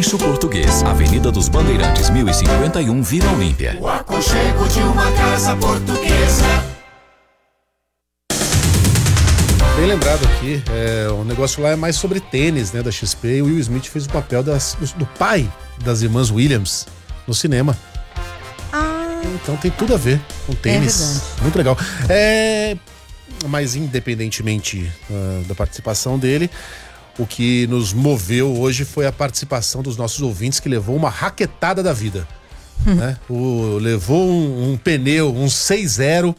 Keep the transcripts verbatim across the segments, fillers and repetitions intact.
Edifício Português, Avenida dos Bandeirantes, mil e cinquenta e um, Vila Olímpia. O aconchego de uma casa portuguesa. Bem lembrado aqui, é, o negócio lá é mais sobre tênis, né, da X P, e o Will Smith fez o papel das, do pai das irmãs Williams no cinema. Ah. Então tem tudo a ver com tênis. É muito legal. É, mas independentemente uh, da participação dele, o que nos moveu hoje foi a participação dos nossos ouvintes, que levou uma raquetada da vida. né? o, levou um, um pneu, um seis zero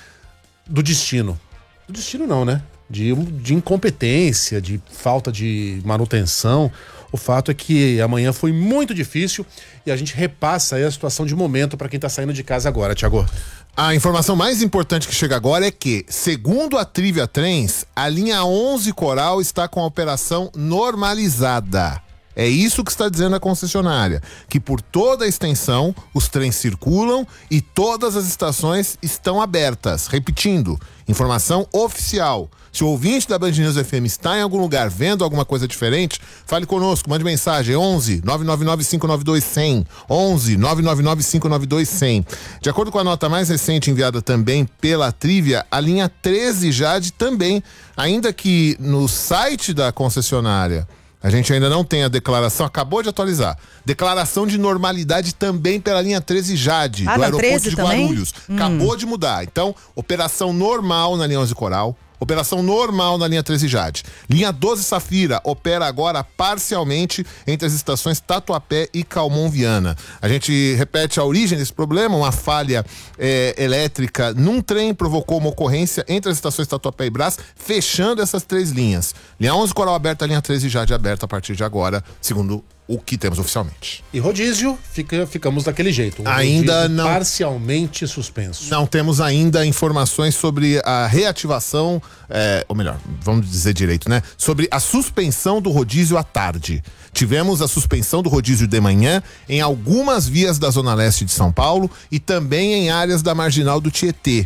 do destino. Do destino não, né? De, de incompetência, de falta de manutenção. O fato é que amanhã foi muito difícil e a gente repassa aí a situação de momento para quem tá saindo de casa agora, Thiago. A informação mais importante que chega agora é que, segundo a Trivia Trens, a linha onze Coral está com a operação normalizada. É isso que está dizendo a concessionária, que por toda a extensão os trens circulam e todas as estações estão abertas. Repetindo, informação oficial. Se o ouvinte da Band News F M está em algum lugar vendo alguma coisa diferente, fale conosco, mande mensagem onze nove nove nove cinco nove dois zero zero, onze nove nove nove cinco nove dois zero zero. De acordo com a nota mais recente enviada também pela Trivia, a linha treze Jade também, ainda que no site da concessionária a gente ainda não tem a declaração, acabou de atualizar. Declaração de normalidade também pela linha treze Jade, ah, do aeroporto de também? Guarulhos. Hum. Acabou de mudar. Então, operação normal na linha onze Coral. Operação normal na linha treze Jade. Linha doze Safira opera agora parcialmente entre as estações Tatuapé e Calmon Viana. A gente repete a origem desse problema, uma falha é, elétrica num trem provocou uma ocorrência entre as estações Tatuapé e Brás, fechando essas três linhas. Linha onze Coral aberta, linha treze Jade aberta a partir de agora, segundo o que temos oficialmente. E rodízio, fica, ficamos daquele jeito. Um ainda não. Parcialmente suspenso. Não temos ainda informações sobre a reativação, é, ou melhor, vamos dizer direito, né? Sobre a suspensão do rodízio à tarde. Tivemos a suspensão do rodízio de manhã em algumas vias da Zona Leste de São Paulo e também em áreas da Marginal do Tietê.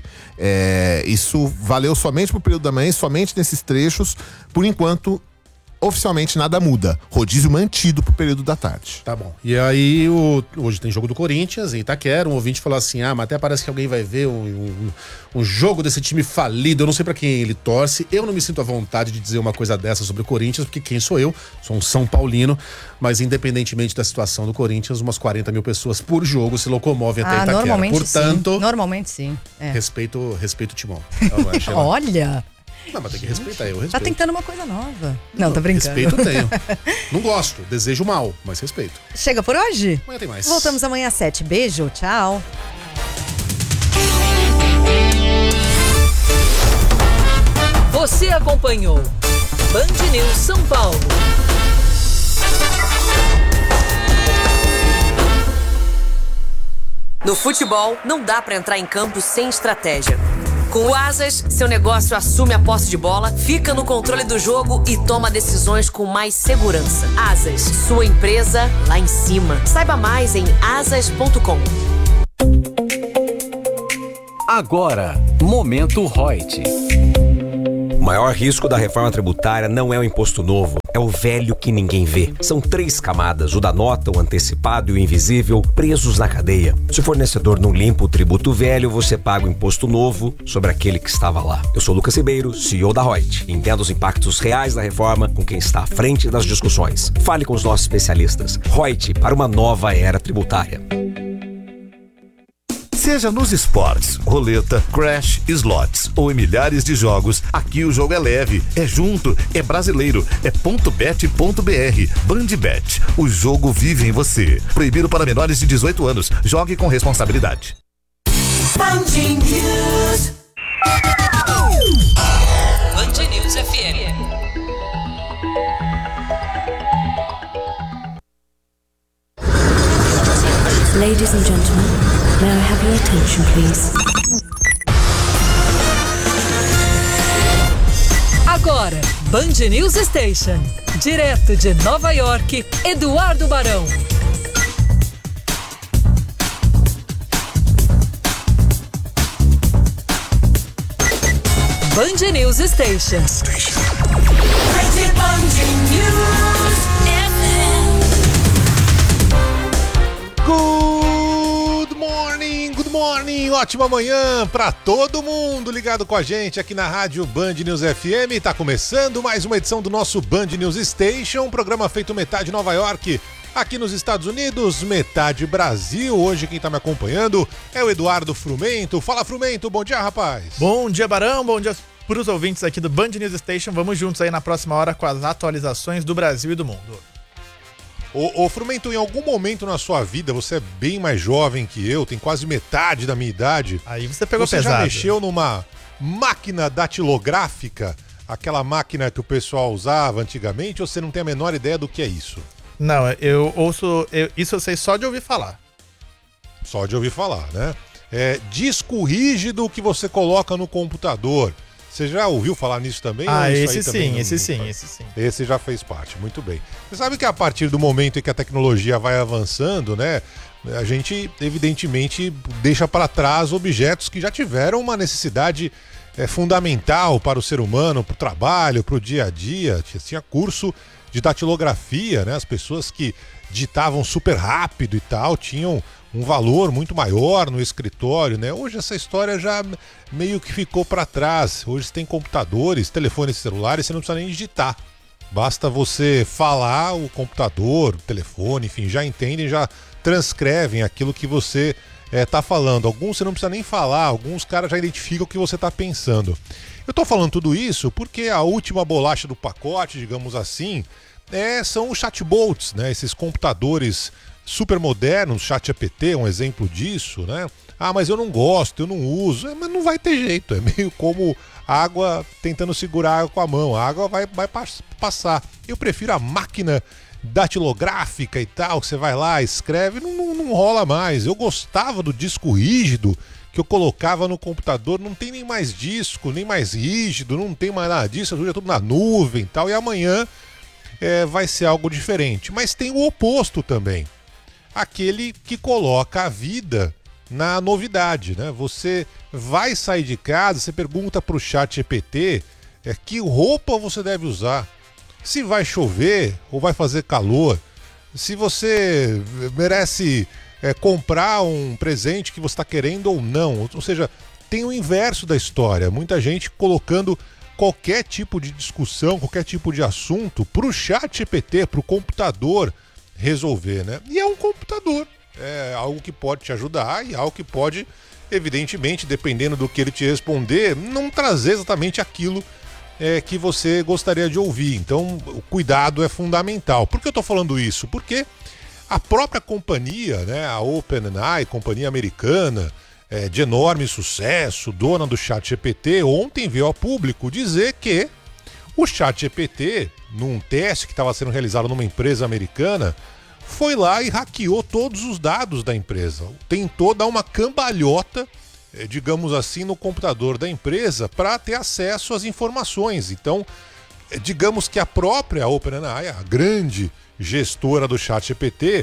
É, isso valeu somente para o período da manhã, somente nesses trechos. Por enquanto, oficialmente nada muda. Rodízio mantido pro período da tarde. Tá bom. E aí, o, hoje tem jogo do Corinthians em Itaquera. Um ouvinte falou assim: ah, mas até parece que alguém vai ver um, um, um jogo desse time falido. Eu não sei pra quem ele torce. Eu não me sinto à vontade de dizer uma coisa dessa sobre o Corinthians, porque quem sou eu? Sou um São Paulino. Mas independentemente da situação do Corinthians, umas quarenta mil pessoas por jogo se locomovem ah, até Itaquera. Normalmente Portanto, sim. Normalmente sim. É. Respeito, respeito o Timão. Olha. Não, mas tem que respeitar, eu respeito. Tá tentando uma coisa nova. Não, não tá brincando. Respeito tenho. Não gosto, desejo mal, mas respeito. Chega por hoje? Amanhã tem mais. Voltamos amanhã às sete. Beijo, tchau. Você acompanhou Band News São Paulo. No futebol, não dá pra entrar em campo sem estratégia. Com o Asas, seu negócio assume a posse de bola, fica no controle do jogo e toma decisões com mais segurança. Asas, sua empresa lá em cima. Saiba mais em asas ponto com. Agora, Momento Reut. O maior risco da reforma tributária não é o imposto novo, é o velho que ninguém vê. São três camadas, o da nota, o antecipado e o invisível, presos na cadeia. Se o fornecedor não limpa o tributo velho, você paga o imposto novo sobre aquele que estava lá. Eu sou Lucas Ribeiro, C E O da Reut. Entenda os impactos reais da reforma com quem está à frente das discussões. Fale com os nossos especialistas. Reut, para uma nova era tributária. Seja nos esportes, roleta, crash, slots ou em milhares de jogos, aqui o jogo é leve, é junto, é brasileiro, é ponto bet ponto br. Bandbet, o jogo vive em você. Proibido para menores de dezoito anos. Jogue com responsabilidade. Band News. Band News F M. Ladies and gentlemen, may I have your attention, please? Agora, Band News Station. Direto de Nova York, Eduardo Barão. Band News Station. Station. Band News F M. uma ótima manhã para todo mundo ligado com a gente aqui na Rádio Band News F M. Tá começando mais uma edição do nosso Band News Station, programa feito metade Nova York, aqui nos Estados Unidos, metade Brasil. Hoje quem tá me acompanhando é o Eduardo Frumento. Fala, Frumento, bom dia, rapaz. Bom dia, Barão, bom dia para os ouvintes aqui do Band News Station. Vamos juntos aí na próxima hora com as atualizações do Brasil e do mundo. Ô, ô Frumento, em algum momento na sua vida, você é bem mais jovem que eu, tem quase metade da minha idade. Aí você pegou você pesado. Você já mexeu numa máquina datilográfica, aquela máquina que o pessoal usava antigamente, ou você não tem a menor ideia do que é isso? Não, eu ouço, eu, isso eu sei só de ouvir falar. Só de ouvir falar, né? É disco rígido que você coloca no computador. Você já ouviu falar nisso também? Ah, esse sim, não, esse não sim, faz? esse sim. Esse já fez parte, muito bem. Você sabe que a partir do momento em que a tecnologia vai avançando, né? A gente, evidentemente, deixa para trás objetos que já tiveram uma necessidade é, fundamental para o ser humano, para o trabalho, para o dia a dia. Tinha curso de datilografia, né? As pessoas que ditavam super rápido e tal, tinham um valor muito maior no escritório, né? Hoje essa história já meio que ficou para trás. Hoje você tem computadores, telefones celulares, você não precisa nem digitar. Basta você falar, o computador, o telefone, enfim, já entendem, já transcrevem aquilo que você está é, falando. Alguns você não precisa nem falar, alguns caras já identificam o que você está pensando. Eu estou falando tudo isso porque a última bolacha do pacote, digamos assim, é, são os chatbots, né? Esses computadores super modernos, ChatGPT é um exemplo disso, né? Ah, mas eu não gosto, eu não uso. É, mas não vai ter jeito, é meio como água tentando segurar água com a mão. A água vai, vai passar. Eu prefiro a máquina datilográfica e tal, que você vai lá, escreve, não, não, não rola mais. Eu gostava do disco rígido que eu colocava no computador, não tem nem mais disco, nem mais rígido, não tem mais nada disso, é tudo na nuvem e tal, e amanhã é, vai ser algo diferente. Mas tem o oposto também. Aquele que coloca a vida na novidade, né? Você vai sair de casa, você pergunta para o ChatGPT é, que roupa você deve usar, se vai chover ou vai fazer calor, se você merece é, comprar um presente que você está querendo ou não. Ou seja, tem o inverso da história. Muita gente colocando qualquer tipo de discussão, qualquer tipo de assunto para o ChatGPT, para o computador resolver, né? E é um computador, é algo que pode te ajudar e algo que pode, evidentemente, dependendo do que ele te responder, não trazer exatamente aquilo é, que você gostaria de ouvir. Então, o cuidado é fundamental. Por que eu tô falando isso? Porque a própria companhia, né, a OpenAI, companhia americana, é, de enorme sucesso, dona do ChatGPT, ontem veio ao público dizer que o ChatGPT, num teste que estava sendo realizado numa empresa americana, foi lá e hackeou todos os dados da empresa. Tentou dar uma cambalhota, digamos assim, no computador da empresa para ter acesso às informações. Então, digamos que a própria OpenAI, a grande gestora do ChatGPT,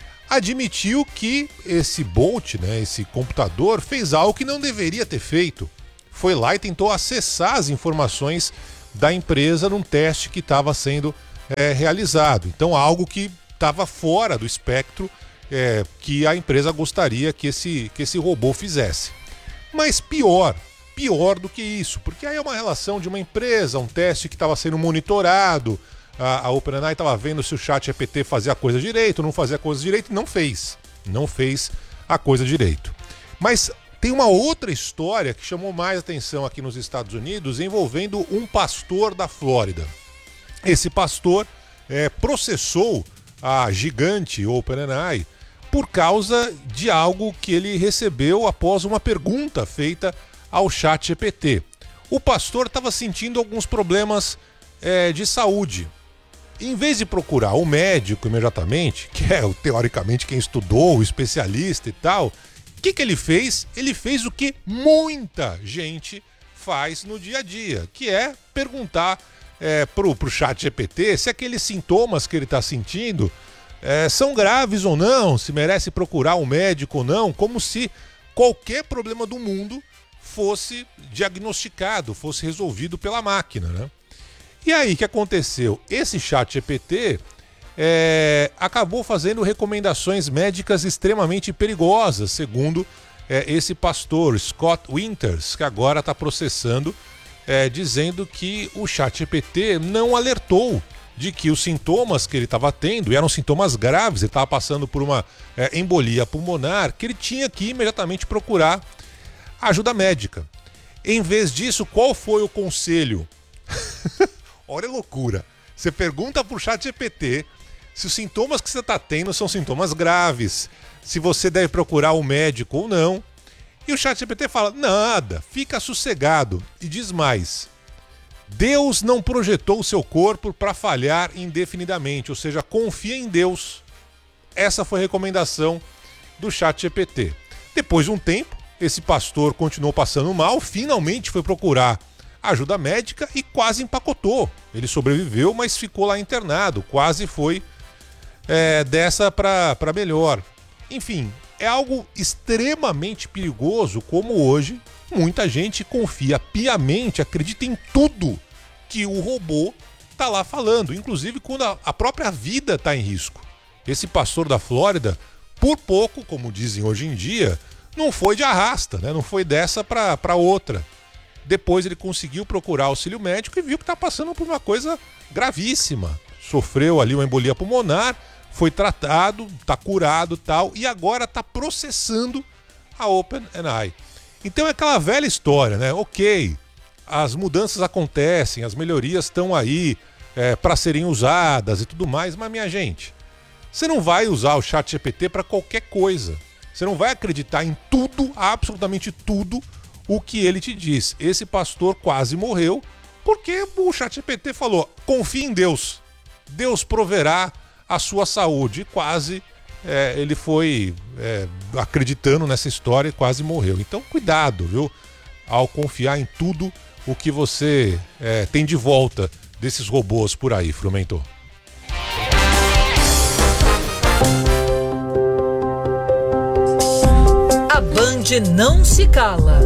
admitiu que esse bot, né, esse computador, fez algo que não deveria ter feito. Foi lá e tentou acessar as informações da empresa num teste que estava sendo é, realizado. Então, algo que estava fora do espectro é, que a empresa gostaria que esse, que esse robô fizesse. Mas pior, pior do que isso, porque aí é uma relação de uma empresa, um teste que estava sendo monitorado, a, a OpenAI estava vendo se o ChatGPT fazia a coisa direito, não fazia a coisa direito, não fez. Não fez a coisa direito. Mas tem uma outra história que chamou mais atenção aqui nos Estados Unidos, envolvendo um pastor da Flórida. Esse pastor é, processou a gigante OpenAI por causa de algo que ele recebeu após uma pergunta feita ao ChatGPT. O pastor estava sentindo alguns problemas é, de saúde. Em vez de procurar o médico imediatamente, que é teoricamente quem estudou, o especialista e tal, o que, que ele fez? Ele fez o que muita gente faz no dia a dia, que é perguntar é, pro, pro ChatGPT se aqueles sintomas que ele está sentindo é, são graves ou não, se merece procurar um médico ou não, como se qualquer problema do mundo fosse diagnosticado, fosse resolvido pela máquina, né? E aí, o que aconteceu? Esse ChatGPT é, acabou fazendo recomendações médicas extremamente perigosas, segundo é, esse pastor, Scott Winters, que agora está processando, é, dizendo que o ChatGPT não alertou de que os sintomas que ele estava tendo, e eram sintomas graves, ele estava passando por uma é, embolia pulmonar, que ele tinha que imediatamente procurar ajuda médica. Em vez disso, qual foi o conselho? Olha a loucura. Você pergunta pro ChatGPT se os sintomas que você está tendo são sintomas graves, se você deve procurar um médico ou não. E o ChatGPT fala, nada, fica sossegado. E diz mais, Deus não projetou o seu corpo para falhar indefinidamente, ou seja, confia em Deus. Essa foi a recomendação do ChatGPT. Depois de um tempo, esse pastor continuou passando mal, finalmente foi procurar ajuda médica e quase empacotou. Ele sobreviveu, mas ficou lá internado, quase foi é, dessa para melhor. Enfim, é algo extremamente perigoso, como hoje muita gente confia piamente, acredita em tudo que o robô está lá falando, inclusive quando a, a própria vida está em risco. Esse pastor da Flórida, por pouco, como dizem hoje em dia, não foi de arrasta, né? Não foi dessa para outra. Depois ele conseguiu procurar auxílio médico e viu que está passando por uma coisa gravíssima. Sofreu ali uma embolia pulmonar, foi tratado, está curado e tal, e agora está processando a OpenAI. Então é aquela velha história, né? Ok, as mudanças acontecem, as melhorias estão aí é, para serem usadas e tudo mais, mas minha gente, você não vai usar o ChatGPT para qualquer coisa. Você não vai acreditar em tudo, absolutamente tudo, o que ele te diz. Esse pastor quase morreu porque o ChatGPT falou, confie em Deus, Deus proverá a sua saúde. E quase é, ele foi é, acreditando nessa história e quase morreu. Então cuidado, viu? Ao confiar em tudo o que você é, tem de volta desses robôs por aí, Frumento. A Band não se cala.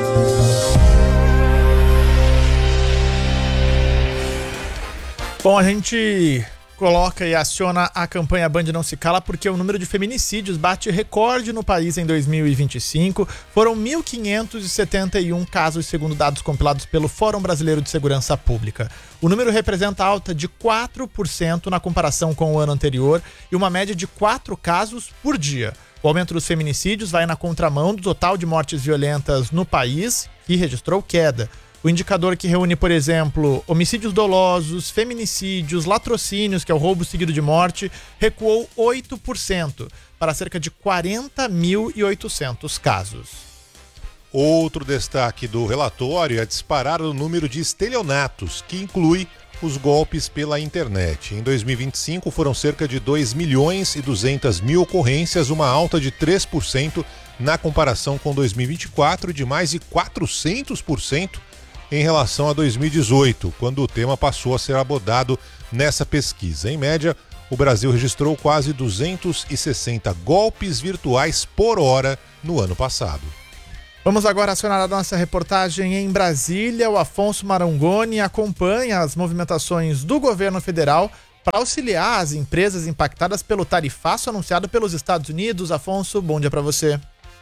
Bom, a gente coloca e aciona a campanha Band Não Se Cala porque o número de feminicídios bate recorde no país em dois mil e vinte e cinco. Foram mil quinhentos e setenta e um casos, segundo dados compilados pelo Fórum Brasileiro de Segurança Pública. O número representa alta de quatro por cento na comparação com o ano anterior e uma média de quatro casos por dia. O aumento dos feminicídios vai na contramão do total de mortes violentas no país, que registrou queda. O indicador que reúne, por exemplo, homicídios dolosos, feminicídios, latrocínios, que é o roubo seguido de morte, recuou oito por cento para cerca de quarenta mil e oitocentos casos. Outro destaque do relatório é disparar o número de estelionatos, que inclui os golpes pela internet. Em dois mil e vinte e cinco foram cerca de dois milhões e duzentas mil ocorrências, uma alta de três por cento na comparação com dois mil e vinte e quatro e de mais de quatrocentos por cento em relação a dois mil e dezoito, quando o tema passou a ser abordado nessa pesquisa. Em média, o Brasil registrou quase duzentos e sessenta golpes virtuais por hora no ano passado. Vamos agora acionar a nossa reportagem em Brasília. O Afonso Marangoni acompanha as movimentações do governo federal para auxiliar as empresas impactadas pelo tarifaço anunciado pelos Estados Unidos. Afonso, bom dia para você.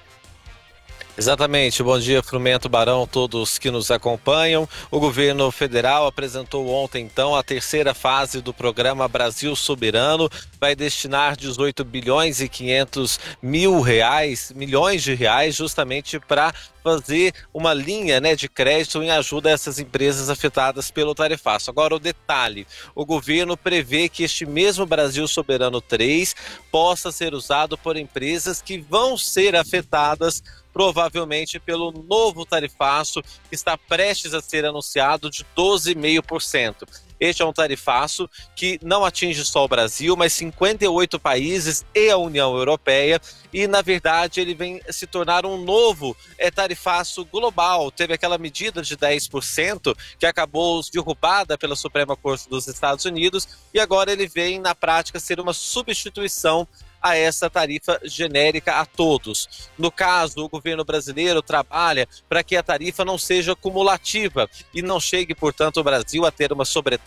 Exatamente, bom dia Frumento, Barão, todos que nos acompanham. O governo federal apresentou ontem então a terceira fase do programa Brasil Soberano, vai destinar dezoito bilhões e quinhentos mil reais, milhões de reais justamente para fazer uma linha, né, de crédito em ajuda a essas empresas afetadas pelo tarifaço. Agora o detalhe, o governo prevê que este mesmo Brasil Soberano três possa ser usado por empresas que vão ser afetadas provavelmente pelo novo tarifaço que está prestes a ser anunciado de doze vírgula cinco por cento. Este é um tarifaço que não atinge só o Brasil, mas cinquenta e oito países e a União Europeia, e na verdade ele vem se tornar um novo é, tarifaço global. Teve aquela medida de dez por cento que acabou derrubada pela Suprema Corte dos Estados Unidos e agora ele vem na prática ser uma substituição a essa tarifa genérica a todos. No caso, o governo brasileiro trabalha para que a tarifa não seja cumulativa e não chegue, portanto, o Brasil a ter uma sobretaxa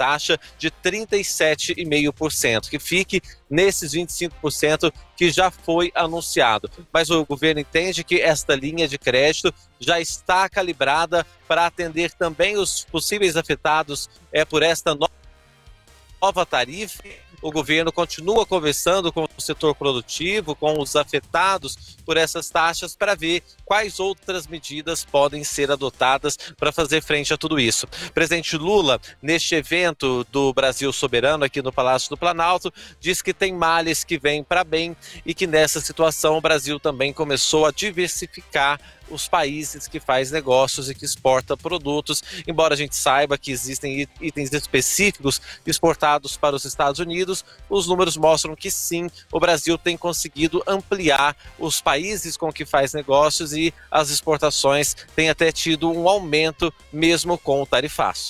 taxa de trinta e sete vírgula cinco por cento, que fique nesses vinte e cinco por cento que já foi anunciado. Mas o governo entende que esta linha de crédito já está calibrada para atender também os possíveis afetados é, por esta no- nova tarifa. O governo continua conversando com o setor produtivo, com os afetados por essas taxas, para ver quais outras medidas podem ser adotadas para fazer frente a tudo isso. O presidente Lula, neste evento do Brasil Soberano aqui no Palácio do Planalto, diz que tem males que vêm para bem e que nessa situação o Brasil também começou a diversificar os países que faz negócios e que exporta produtos, embora a gente saiba que existem itens específicos exportados para os Estados Unidos, os números mostram que sim, o Brasil tem conseguido ampliar os países com que faz negócios e as exportações têm até tido um aumento mesmo com o tarifaço.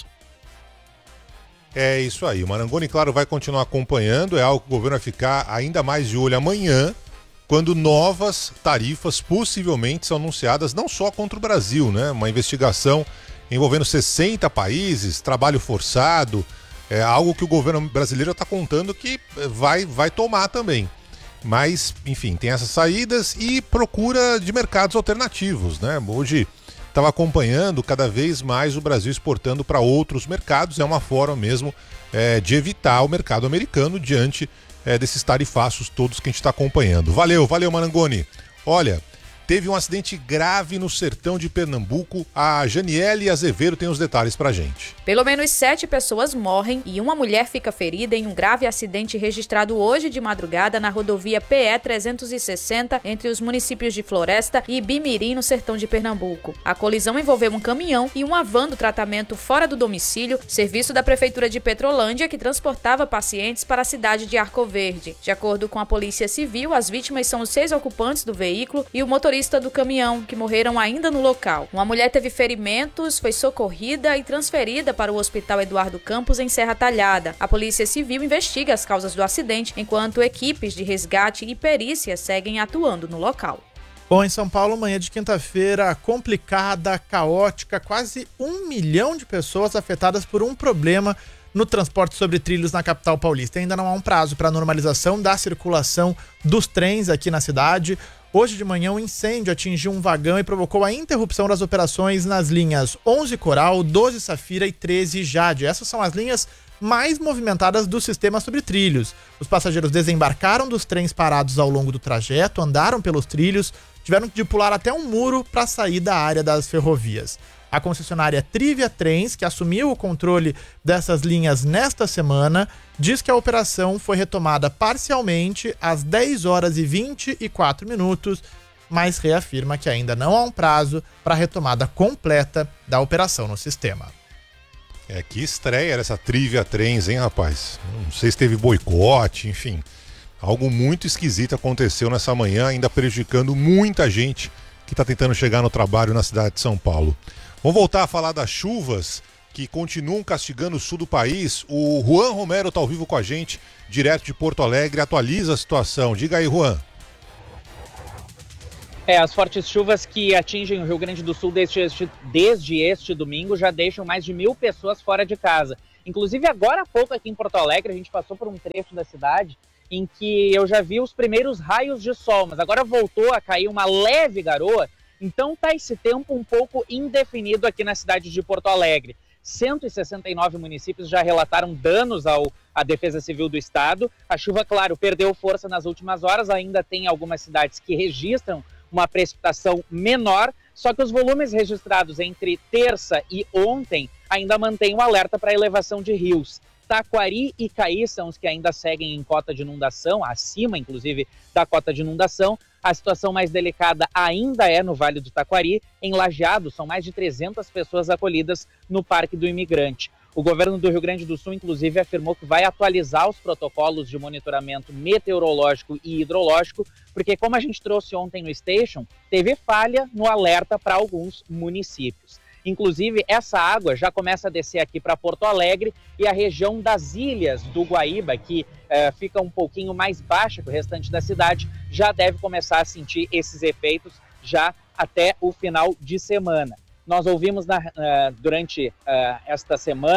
É isso aí, o Marangoni, claro, vai continuar acompanhando, é algo que o governo vai ficar ainda mais de olho amanhã, quando novas tarifas possivelmente são anunciadas, não só contra o Brasil, né? Uma investigação envolvendo sessenta países, trabalho forçado, é algo que o governo brasileiro está contando que vai, vai tomar também. Mas, enfim, tem essas saídas e procura de mercados alternativos, né? Hoje estava acompanhando cada vez mais o Brasil exportando para outros mercados, é uma forma mesmo é, de evitar o mercado americano diante É, desses tarifaços todos que a gente está acompanhando. Valeu, valeu, Marangoni. Olha, teve um acidente grave no sertão de Pernambuco. A Janiele Azevedo tem os detalhes pra gente. Pelo menos sete pessoas morrem e uma mulher fica ferida em um grave acidente registrado hoje de madrugada na rodovia P E trezentos e sessenta entre os municípios de Floresta e Bimirim, no sertão de Pernambuco. A colisão envolveu um caminhão e uma van do tratamento fora do domicílio, serviço da Prefeitura de Petrolândia, que transportava pacientes para a cidade de Arco Verde. De acordo com a Polícia Civil, as vítimas são os seis ocupantes do veículo e o motorista do caminhão, que morreram ainda no local. Uma mulher teve ferimentos, foi socorrida e transferida para o Hospital Eduardo Campos, em Serra Talhada. A Polícia Civil investiga as causas do acidente, enquanto equipes de resgate e perícia seguem atuando no local. Bom, em São Paulo, manhã de quinta-feira complicada, caótica, quase um milhão de pessoas afetadas por um problema no transporte sobre trilhos na capital paulista. Ainda não há um prazo para a normalização da circulação dos trens aqui na cidade. Hoje de manhã, um incêndio atingiu um vagão e provocou a interrupção das operações nas linhas onze Coral, doze Safira e treze Jade. Essas são as linhas mais movimentadas do sistema sobre trilhos. Os passageiros desembarcaram dos trens parados ao longo do trajeto, andaram pelos trilhos, tiveram de pular até um muro para sair da área das ferrovias. A concessionária Trivia Trens, que assumiu o controle dessas linhas nesta semana, diz que a operação foi retomada parcialmente às dez horas e vinte e quatro minutos, mas reafirma que ainda não há um prazo para a retomada completa da operação no sistema. É, que estreia essa Trivia Trens, hein, rapaz? Não sei se teve boicote, enfim. Algo muito esquisito aconteceu nessa manhã, ainda prejudicando muita gente que está tentando chegar no trabalho na cidade de São Paulo. Vamos voltar a falar das chuvas que continuam castigando o sul do país. O Juan Romero está ao vivo com a gente, direto de Porto Alegre, atualiza a situação. Diga aí, Juan. É, as fortes chuvas que atingem o Rio Grande do Sul desde este, desde este domingo já deixam mais de mil pessoas fora de casa. Inclusive, agora há pouco aqui em Porto Alegre, a gente passou por um trecho da cidade em que eu já vi os primeiros raios de sol, mas agora voltou a cair uma leve garoa. Então tá esse tempo um pouco indefinido aqui na cidade de Porto Alegre. cento e sessenta e nove municípios já relataram danos ao, à Defesa Civil do Estado. A chuva, claro, perdeu força nas últimas horas, ainda tem algumas cidades que registram uma precipitação menor, só que os volumes registrados entre terça e ontem ainda mantêm o alerta para elevação de rios. Taquari e Caí são os que ainda seguem em cota de inundação, acima, inclusive, da cota de inundação. A situação mais delicada ainda é no Vale do Taquari. Em Lajeado, são mais de trezentas pessoas acolhidas no Parque do Imigrante. O governo do Rio Grande do Sul, inclusive, afirmou que vai atualizar os protocolos de monitoramento meteorológico e hidrológico, porque, como a gente trouxe ontem no Station, teve falha no alerta para alguns municípios. Inclusive, essa água já começa a descer aqui para Porto Alegre e a região das ilhas do Guaíba, que eh, fica um pouquinho mais baixa que o restante da cidade, já deve começar a sentir esses efeitos já até o final de semana. Nós ouvimos na, uh, durante uh, esta semana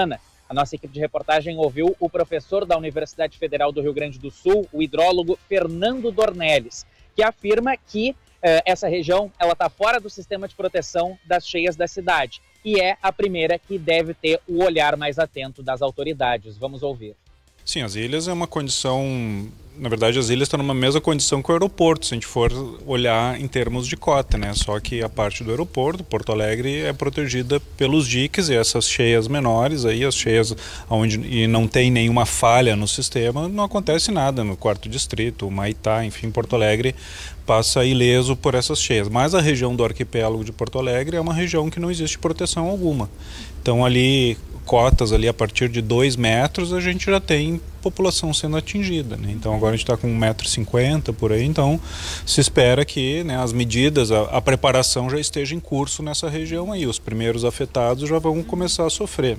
A nossa equipe de reportagem ouviu o professor da Universidade Federal do Rio Grande do Sul, o hidrólogo Fernando Dornelles, que afirma que eh, essa região ela está fora do sistema de proteção das cheias da cidade e é a primeira que deve ter o olhar mais atento das autoridades. Vamos ouvir. Sim, as ilhas é uma condição... Na verdade, as ilhas estão numa mesma condição que o aeroporto, se a gente for olhar em termos de cota, né? Só que a parte do aeroporto, Porto Alegre, é protegida pelos diques e essas cheias menores, aí as cheias onde e não tem nenhuma falha no sistema, não acontece nada no quarto distrito, Maitá, enfim, Porto Alegre passa ileso por essas cheias. Mas a região do arquipélago de Porto Alegre é uma região que não existe proteção alguma. Então ali... cotas ali a partir de dois metros, a gente já tem população sendo atingida, né? Então agora a gente está com um metro e cinquenta por aí, então se espera que, né, as medidas, a, a preparação já esteja em curso nessa região aí. Os primeiros afetados já vão começar a sofrer.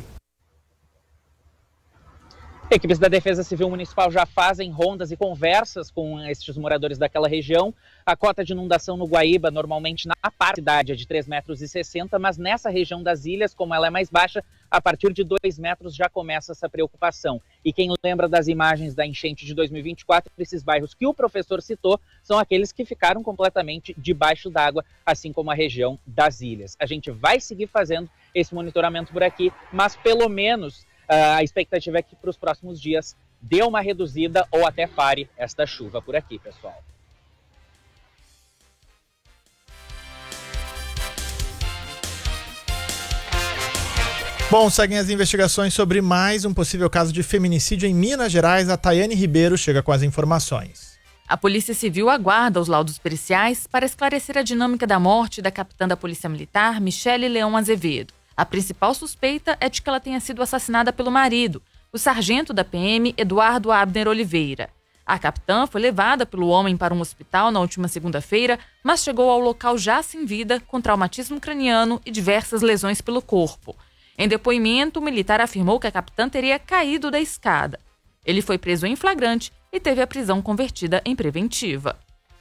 Equipes da Defesa Civil Municipal já fazem rondas e conversas com estes moradores daquela região. A cota de inundação no Guaíba, normalmente na parte da cidade, é de três metros e sessenta, mas nessa região das ilhas, como ela é mais baixa, a partir de dois metros já começa essa preocupação. E quem lembra das imagens da enchente de dois mil e vinte e quatro, esses bairros que o professor citou, são aqueles que ficaram completamente debaixo d'água, assim como a região das ilhas. A gente vai seguir fazendo esse monitoramento por aqui, mas pelo menos... Uh, a expectativa é que para os próximos dias dê uma reduzida ou até pare esta chuva por aqui, pessoal. Bom, seguem as investigações sobre mais um possível caso de feminicídio em Minas Gerais. A Tayane Ribeiro chega com as informações. A Polícia Civil aguarda os laudos periciais para esclarecer a dinâmica da morte da capitã da Polícia Militar, Michele Leão Azevedo. A principal suspeita é de que ela tenha sido assassinada pelo marido, o sargento da P M, Eduardo Abner Oliveira. A capitã foi levada pelo homem para um hospital na última segunda-feira, mas chegou ao local já sem vida, com traumatismo craniano e diversas lesões pelo corpo. Em depoimento, o militar afirmou que a capitã teria caído da escada. Ele foi preso em flagrante e teve a prisão convertida em preventiva.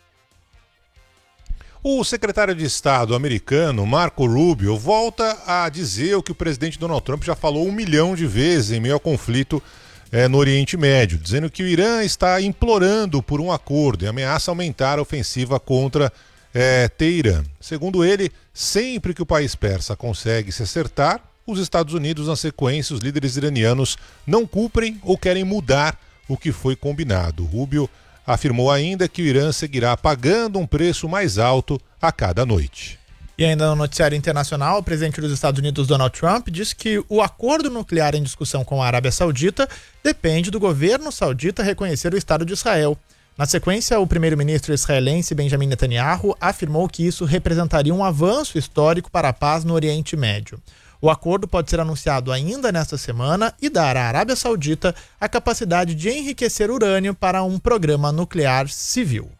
O secretário de Estado americano, Marco Rubio, volta a dizer o que o presidente Donald Trump já falou um milhão de vezes em meio ao conflito é, no Oriente Médio, dizendo que o Irã está implorando por um acordo e ameaça aumentar a ofensiva contra é, Teherã. Segundo ele, sempre que o país persa consegue se acertar, os Estados Unidos, na sequência, os líderes iranianos não cumprem ou querem mudar o que foi combinado. Rubio afirmou ainda que o Irã seguirá pagando um preço mais alto a cada noite. E ainda no noticiário internacional, o presidente dos Estados Unidos, Donald Trump, disse que o acordo nuclear em discussão com a Arábia Saudita depende do governo saudita reconhecer o Estado de Israel. Na sequência, o primeiro-ministro israelense Benjamin Netanyahu afirmou que isso representaria um avanço histórico para a paz no Oriente Médio. O acordo pode ser anunciado ainda nesta semana e dar à Arábia Saudita a capacidade de enriquecer urânio para um programa nuclear civil.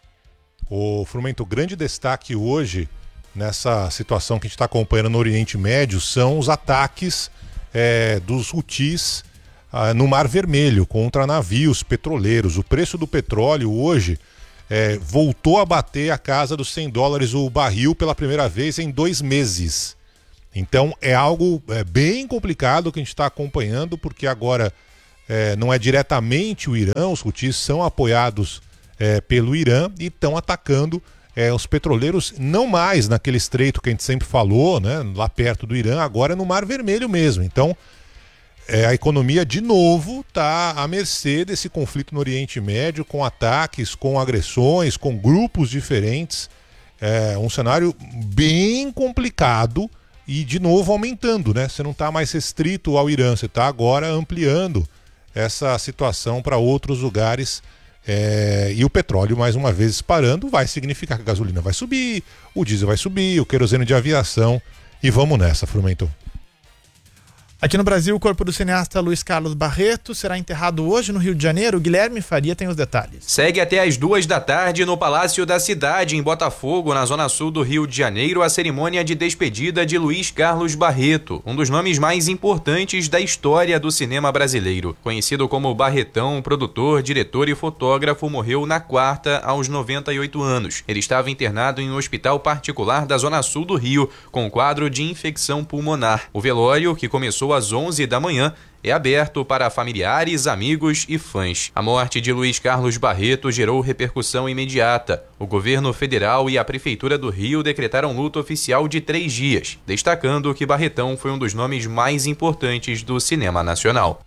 O Frumento, grande destaque hoje nessa situação que a gente está acompanhando no Oriente Médio são os ataques é, dos Houthis ah, no Mar Vermelho contra navios petroleiros. O preço do petróleo hoje é, voltou a bater a casa dos cem dólares o barril pela primeira vez em dois meses. Então é algo é, bem complicado que a gente está acompanhando, porque agora é, não é diretamente o Irã, os Houthis são apoiados é, pelo Irã e estão atacando é, os petroleiros, não mais naquele estreito que a gente sempre falou, né, lá perto do Irã, agora é no Mar Vermelho mesmo. Então é, a economia de novo está à mercê desse conflito no Oriente Médio, com ataques, com agressões, com grupos diferentes. É um cenário bem complicado. E, de novo, aumentando, né? Você não está mais restrito ao Irã, você está agora ampliando essa situação para outros lugares. É... E o petróleo, mais uma vez, disparando, vai significar que a gasolina vai subir, o diesel vai subir, o querosene de aviação. E vamos nessa, Frumento. Aqui no Brasil, o corpo do cineasta Luiz Carlos Barreto será enterrado hoje no Rio de Janeiro. Guilherme Faria tem os detalhes. Segue até às duas da tarde no Palácio da Cidade, em Botafogo, na zona sul do Rio de Janeiro, a cerimônia de despedida de Luiz Carlos Barreto, um dos nomes mais importantes da história do cinema brasileiro. Conhecido como Barretão, produtor, diretor e fotógrafo, morreu na quarta, aos noventa e oito anos. Ele estava internado em um hospital particular da zona sul do Rio, com quadro de infecção pulmonar. O velório, que começou começou às onze da manhã, é aberto para familiares, amigos e fãs. A morte de Luiz Carlos Barreto gerou repercussão imediata. O governo federal e a Prefeitura do Rio decretaram luto oficial de três dias, destacando que Barretão foi um dos nomes mais importantes do cinema nacional.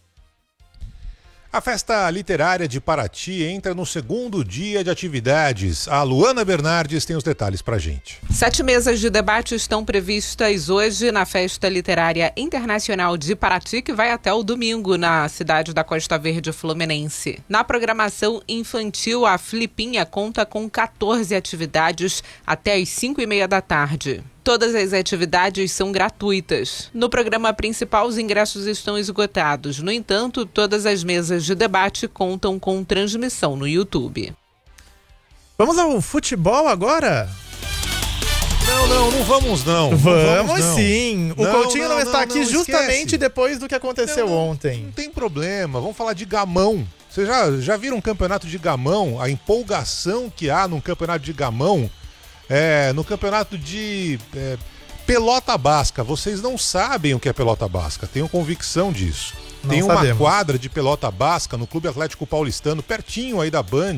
A Festa Literária de Paraty entra no segundo dia de atividades. A Luana Bernardes tem os detalhes pra gente. Sete mesas de debate estão previstas hoje na Festa Literária Internacional de Paraty, que vai até o domingo na cidade da Costa Verde Fluminense. Na programação infantil, a Flipinha conta com quatorze atividades até às cinco e meia da tarde. Todas as atividades são gratuitas. No programa principal, os ingressos estão esgotados. No entanto, todas as mesas de debate contam com transmissão no YouTube. Vamos ao futebol agora? Não, não, não vamos não. Vamos, não vamos, não. sim. O não, Coutinho não, não está não, aqui não, justamente esquece. depois do que aconteceu não, não, ontem. Não tem problema, vamos falar de gamão. Vocês já, já viram um campeonato de gamão? A empolgação que há num campeonato de gamão? É, no campeonato de é, pelota basca. Vocês não sabem o que é pelota basca, tenho convicção disso. Não Tem uma sabemos. quadra de pelota basca no Clube Atlético Paulistano, pertinho aí da Band.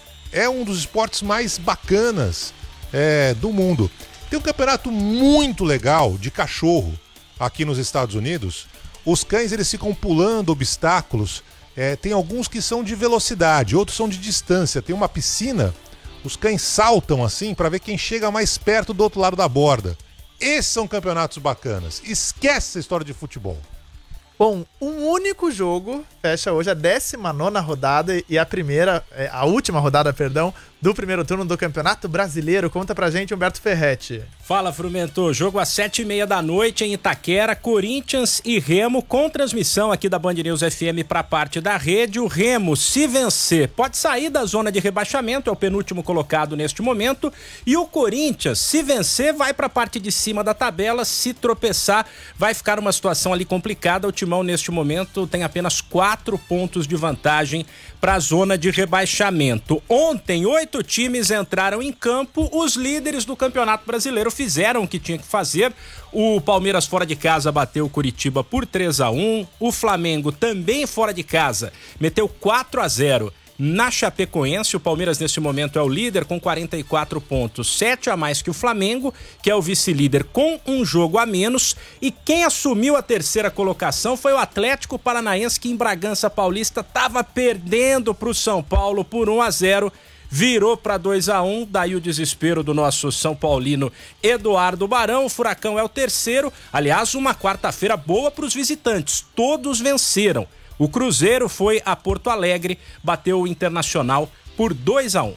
É um dos esportes mais bacanas é, do mundo. Tem um campeonato muito legal de cachorro aqui nos Estados Unidos. Os cães eles ficam pulando obstáculos. É, tem alguns que são de velocidade, outros são de distância. Tem uma piscina. Os cães saltam assim para ver quem chega mais perto do outro lado da borda. Esses são campeonatos bacanas. Esquece essa história de futebol. Bom, um único jogo fecha hoje a décima nona rodada e a primeira, a última rodada, perdão, do primeiro turno do Campeonato Brasileiro. Conta pra gente, Humberto Ferretti. Fala, Frumento. Jogo às sete e meia da noite em Itaquera, Corinthians e Remo, com transmissão aqui da Band News F M para parte da rede. O Remo, se vencer, pode sair da zona de rebaixamento, é o penúltimo colocado neste momento. E o Corinthians, se vencer, vai para a parte de cima da tabela. Se tropeçar, vai ficar uma situação ali complicada. O Timão, neste momento, tem apenas quatro pontos de vantagem para a zona de rebaixamento. Ontem, oito times entraram em campo. Os líderes do Campeonato Brasileiro fizeram o que tinha que fazer. O Palmeiras fora de casa bateu o Curitiba por três a um. O Flamengo também fora de casa meteu quatro a zero na Chapecoense. O Palmeiras nesse momento é o líder com quarenta e quatro pontos, sete a mais que o Flamengo, que é o vice-líder com um jogo a menos. E quem assumiu a terceira colocação foi o Atlético Paranaense, que em Bragança Paulista estava perdendo para o São Paulo por um a zero. Virou para dois a um, daí o desespero do nosso São Paulino Eduardo Barão. O Furacão é o terceiro. Aliás, uma quarta-feira boa para os visitantes, todos venceram. O Cruzeiro foi a Porto Alegre, bateu o Internacional por dois a um.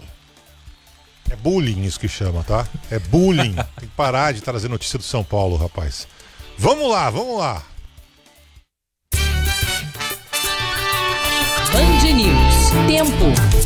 É bullying isso que chama, tá? É bullying. Tem que parar de trazer notícia do São Paulo, rapaz. Vamos lá, vamos lá. Band News. Tempo.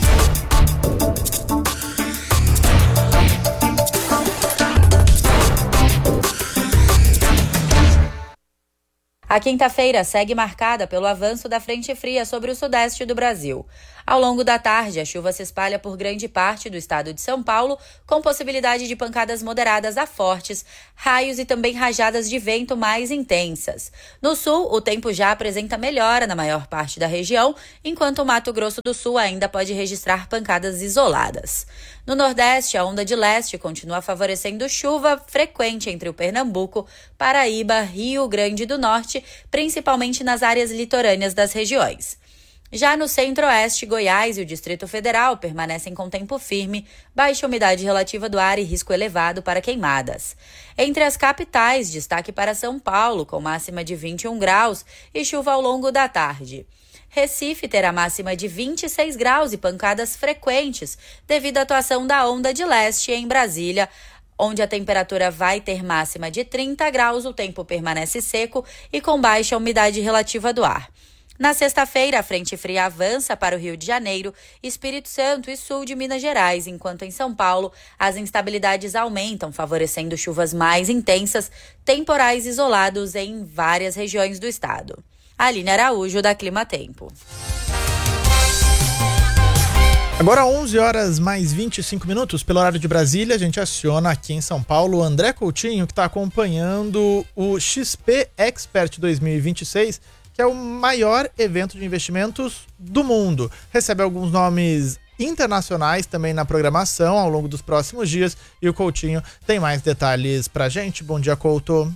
A quinta-feira segue marcada pelo avanço da frente fria sobre o sudeste do Brasil. Ao longo da tarde, a chuva se espalha por grande parte do estado de São Paulo, com possibilidade de pancadas moderadas a fortes, raios e também rajadas de vento mais intensas. No sul, o tempo já apresenta melhora na maior parte da região, enquanto o Mato Grosso do Sul ainda pode registrar pancadas isoladas. No Nordeste, a onda de leste continua favorecendo chuva frequente entre o Pernambuco, Paraíba, Rio Grande do Norte, principalmente nas áreas litorâneas das regiões. Já no Centro-Oeste, Goiás e o Distrito Federal permanecem com tempo firme, baixa umidade relativa do ar e risco elevado para queimadas. Entre as capitais, destaque para São Paulo, com máxima de vinte e um graus e chuva ao longo da tarde. Recife terá máxima de vinte e seis graus e pancadas frequentes, devido à atuação da onda de leste em Brasília, onde a temperatura vai ter máxima de trinta graus, o tempo permanece seco e com baixa umidade relativa do ar. Na sexta-feira, a frente fria avança para o Rio de Janeiro, Espírito Santo e sul de Minas Gerais, enquanto em São Paulo as instabilidades aumentam, favorecendo chuvas mais intensas, temporais isolados em várias regiões do estado. Aline Araújo, da Clima Tempo. Agora onze horas mais vinte e cinco minutos, pelo horário de Brasília, a gente aciona aqui em São Paulo o André Coutinho, que está acompanhando o X P Expert dois mil e vinte e seis, que é o maior evento de investimentos do mundo. Recebe alguns nomes internacionais também na programação ao longo dos próximos dias, e o Coutinho tem mais detalhes pra gente. Bom dia, Couto.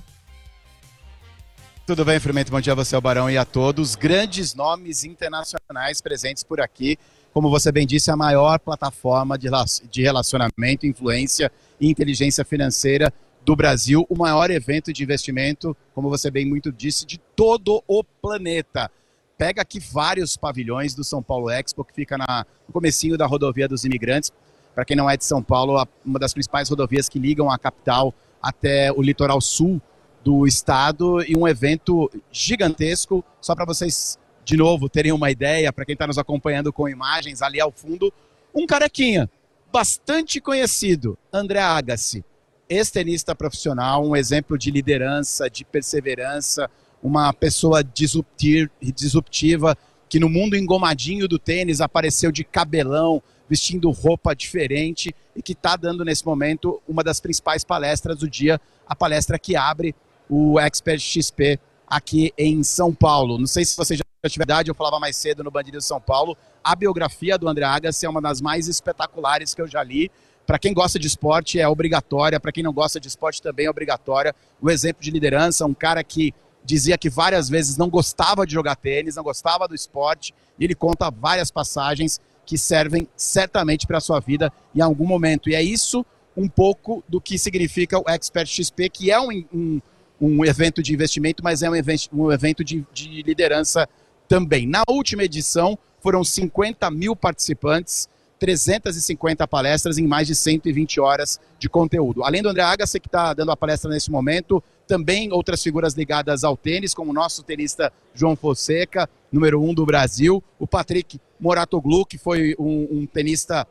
Tudo bem, Frumento? Bom dia a você, ao Barão, e a todos. Grandes nomes internacionais presentes por aqui. Como você bem disse, a maior plataforma de relacionamento, influência e inteligência financeira do Brasil. O maior evento de investimento, como você bem muito disse, de todo o planeta. Pega aqui vários pavilhões do São Paulo Expo, que fica na, no comecinho da rodovia dos imigrantes. Para quem não é de São Paulo, uma das principais rodovias que ligam a capital até o litoral sul do estado, e um evento gigantesco. Só para vocês, de novo, terem uma ideia, para quem está nos acompanhando com imagens, ali ao fundo, um carequinha bastante conhecido, André Agassi, ex-tenista profissional, um exemplo de liderança, de perseverança, uma pessoa disruptir, disruptiva, que no mundo engomadinho do tênis apareceu de cabelão, vestindo roupa diferente, e que está dando nesse momento uma das principais palestras do dia, a palestra que abre o Expert X P aqui em São Paulo. Não sei se você já tiver idade, eu falava mais cedo no Band News São Paulo, a biografia do André Agassi é uma das mais espetaculares que eu já li. Para quem gosta de esporte é obrigatória, para quem não gosta de esporte também é obrigatória. O exemplo de liderança, um cara que dizia que várias vezes não gostava de jogar tênis, não gostava do esporte, e ele conta várias passagens que servem certamente para a sua vida em algum momento. E é isso um pouco do que significa o Expert X P, que é um, um, um evento de investimento, mas é um evento, um evento de, de liderança também. Na última edição foram cinquenta mil participantes, trezentas e cinquenta palestras em mais de cento e vinte horas de conteúdo. Além do André Agassi, que está dando a palestra nesse momento, também outras figuras ligadas ao tênis, como o nosso tenista João Fonseca, número um do Brasil, o Patrick Mouratoglou, que foi um, um tenista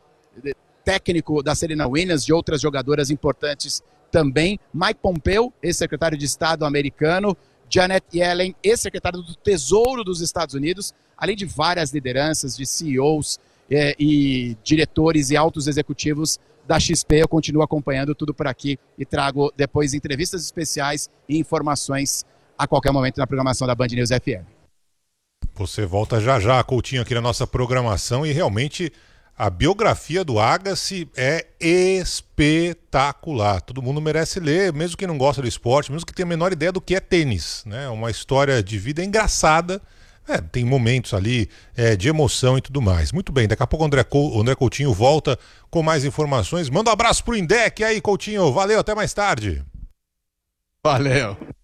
técnico da Serena Williams, de outras jogadoras importantes também, Mike Pompeo, ex-secretário de Estado americano, Janet Yellen, ex-secretária do Tesouro dos Estados Unidos, além de várias lideranças de C E Os eh, e diretores e altos executivos da X P. Eu continuo acompanhando tudo por aqui e trago depois entrevistas especiais e informações a qualquer momento na programação da Band News F M. Você volta já já, Coutinho, aqui na nossa programação, e realmente a biografia do Agassi é espetacular. Todo mundo merece ler, mesmo quem não gosta do esporte, mesmo que tenha a menor ideia do que é tênis, né? Uma história de vida engraçada, é, tem momentos ali é, de emoção e tudo mais. Muito bem, daqui a pouco o André, o André Coutinho volta com mais informações. Manda um abraço pro Indec aí, Coutinho. Valeu, até mais tarde. Valeu.